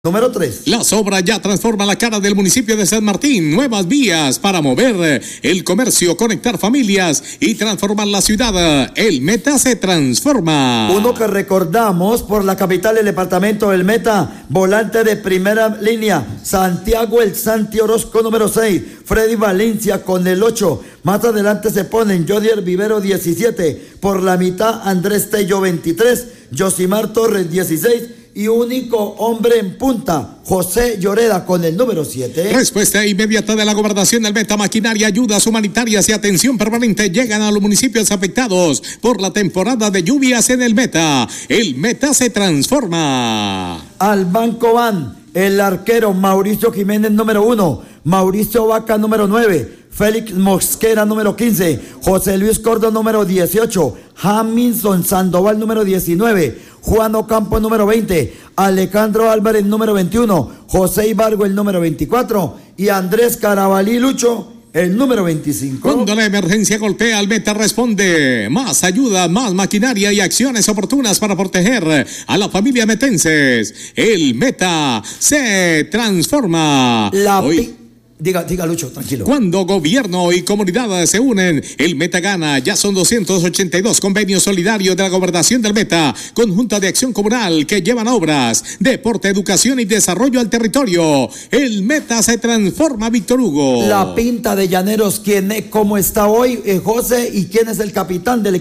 Número 3. Las obras ya transforman la cara del municipio de San Martín. Nuevas vías para mover el comercio, conectar familias y transformar la ciudad. El Meta se transforma. Uno que recordamos por la capital del departamento, el Meta, volante de primera línea, Santiago el Santi Orozco número 6, Freddy Valencia con el 8. Más adelante se ponen Jodier Vivero 17, por la mitad Andrés Tello 23, Josimar Torres 16, y único hombre en punta, José Lloreda con el número 7. Respuesta inmediata de la gobernación del Meta. Maquinaria, ayudas humanitarias y atención permanente llegan a los municipios afectados por la temporada de lluvias en el Meta. El Meta se transforma. Al banco van el arquero Mauricio Jiménez número 1, Mauricio Vaca número 9, Félix Mosquera número 15, José Luis Córdoba número 18, Jamison Sandoval número 19, Juan Ocampo número 20, Alejandro Álvarez número 21, José Ibargo el número 24 y Andrés Carabalí Lucho el número 25. Cuando la emergencia golpea, el Meta responde. Más ayuda, más maquinaria y acciones oportunas para proteger a la familia metenses. El Meta se transforma. Diga Lucho, tranquilo. Cuando gobierno y comunidad se unen, el Meta gana. Ya son 282 convenios solidarios de la gobernación del Meta, conjunta de acción comunal que llevan obras, deporte, educación y desarrollo al territorio. El Meta se transforma, Víctor Hugo. La pinta de Llaneros, ¿cómo está hoy, José? ¿Y quién es el capitán del equipo?